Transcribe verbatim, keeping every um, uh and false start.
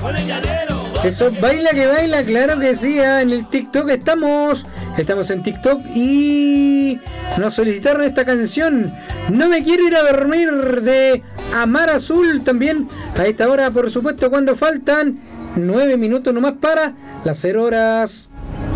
Eso, baila que baila, claro que sí, ¿eh? En el TikTok estamos, estamos en TikTok y nos solicitaron esta canción, No me quiero ir a dormir, de Amar Azul, también a esta hora, por supuesto, cuando faltan nueve minutos nomás para las cero horas.